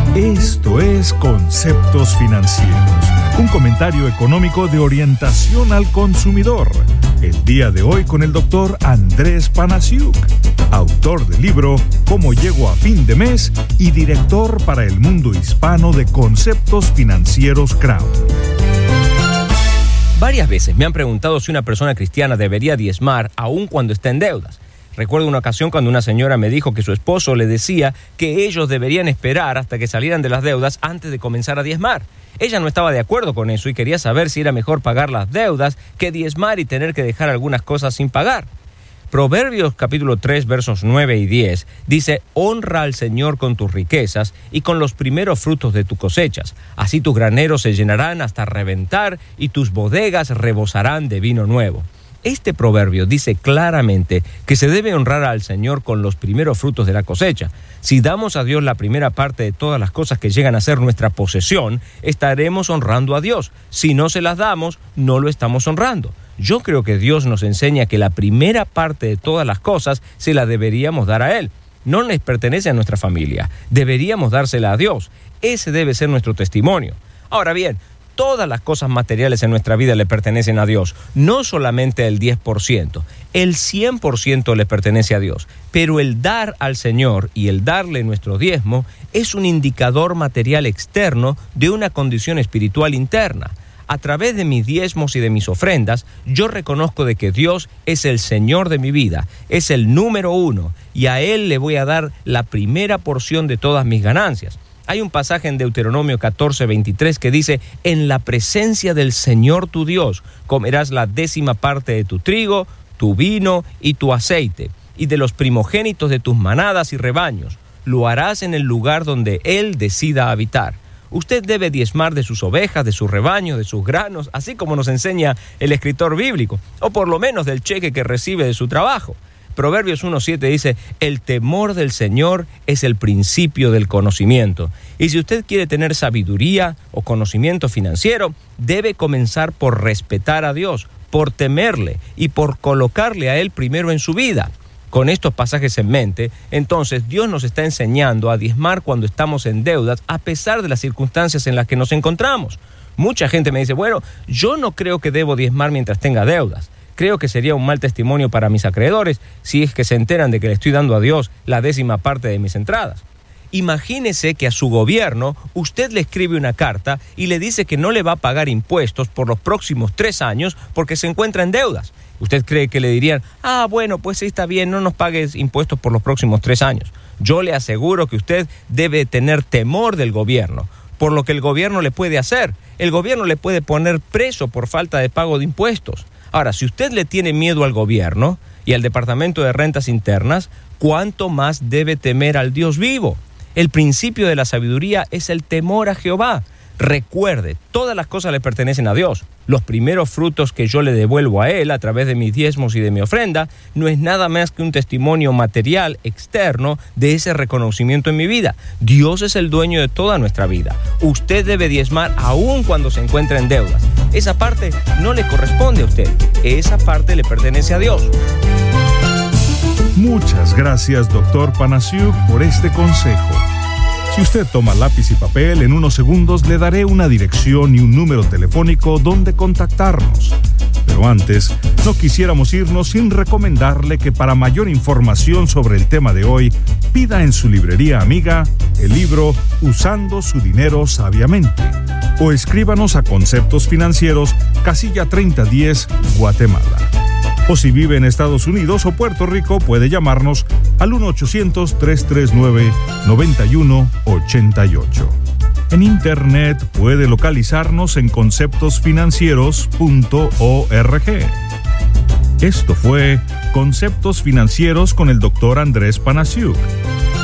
Esto es Conceptos Financieros, un comentario económico de orientación al consumidor. El día de hoy con el doctor Andrés Panasiuk, autor del libro Cómo llego a fin de mes y director para el mundo hispano de Conceptos Financieros Crown. Varias veces me han preguntado si una persona cristiana debería diezmar aun cuando está en deudas. Recuerdo una ocasión cuando una señora me dijo que su esposo le decía que ellos deberían esperar hasta que salieran de las deudas antes de comenzar a diezmar. Ella no estaba de acuerdo con eso y quería saber si era mejor pagar las deudas que diezmar y tener que dejar algunas cosas sin pagar. Proverbios capítulo 3 versos 9 y 10 dice: honra al Señor con tus riquezas y con los primeros frutos de tus cosechas. Así tus graneros se llenarán hasta reventar y tus bodegas rebosarán de vino nuevo. Este proverbio dice claramente que se debe honrar al Señor con los primeros frutos de la cosecha. Si damos a Dios la primera parte de todas las cosas que llegan a ser nuestra posesión, estaremos honrando a Dios. Si no se las damos, no lo estamos honrando. Yo creo que Dios nos enseña que la primera parte de todas las cosas se la deberíamos dar a Él. No les pertenece a nuestra familia. Deberíamos dársela a Dios. Ese debe ser nuestro testimonio. Ahora bien, todas las cosas materiales en nuestra vida le pertenecen a Dios, no solamente el 10%, el 100% le pertenece a Dios, pero el dar al Señor y el darle nuestro diezmo es un indicador material externo de una condición espiritual interna. A través de mis diezmos y de mis ofrendas, yo reconozco de que Dios es el Señor de mi vida, es el número uno, y a Él le voy a dar la primera porción de todas mis ganancias. Hay un pasaje en Deuteronomio 14:23 que dice: en la presencia del Señor tu Dios comerás la 10ª parte de tu trigo, tu vino y tu aceite, y de los primogénitos de tus manadas y rebaños. Lo harás en el lugar donde Él decida habitar. Usted debe diezmar de sus ovejas, de sus rebaños, de sus granos, así como nos enseña el escritor bíblico, o por lo menos del cheque que recibe de su trabajo. Proverbios 1:7 dice: el temor del Señor es el principio del conocimiento. Y si usted quiere tener sabiduría o conocimiento financiero, debe comenzar por respetar a Dios, por temerle y por colocarle a Él primero en su vida. Con estos pasajes en mente, entonces Dios nos está enseñando a diezmar cuando estamos en deudas, a pesar de las circunstancias en las que nos encontramos. Mucha gente me dice: bueno, yo no creo que debo diezmar mientras tenga deudas. Creo que sería un mal testimonio para mis acreedores si es que se enteran de que le estoy dando a Dios la 10ª parte de mis entradas. Imagínese que a su gobierno usted le escribe una carta y le dice que no le va a pagar impuestos por los próximos 3 años porque se encuentra en deudas. ¿Usted cree que le dirían: bueno, pues sí, está bien, no nos pagues impuestos por los próximos 3 años? Yo le aseguro que usted debe tener temor del gobierno, por lo que el gobierno le puede hacer. El gobierno le puede poner preso por falta de pago de impuestos. Ahora, si usted le tiene miedo al gobierno y al Departamento de Rentas Internas, ¿cuánto más debe temer al Dios vivo? El principio de la sabiduría es el temor a Jehová. Recuerde, todas las cosas le pertenecen a Dios. Los primeros frutos que yo le devuelvo a Él a través de mis diezmos y de mi ofrenda no es nada más que un testimonio material externo de ese reconocimiento en mi vida. Dios es el dueño de toda nuestra vida. Usted debe diezmar aún cuando se encuentra en deudas. Esa parte no le corresponde a usted. Esa parte le pertenece a Dios. Muchas gracias, Dr. Panasiuk, por este consejo. Si usted toma lápiz y papel, en unos segundos le daré una dirección y un número telefónico donde contactarnos. Pero antes, no quisiéramos irnos sin recomendarle que para mayor información sobre el tema de hoy, pida en su librería amiga el libro Usando su dinero sabiamente, o escríbanos a Conceptos Financieros, casilla 3010, Guatemala. O si vive en Estados Unidos o Puerto Rico, puede llamarnos al 1-800-339-9188. En Internet puede localizarnos en conceptosfinancieros.org. Esto fue Conceptos Financieros con el Dr. Andrés Panasiuk.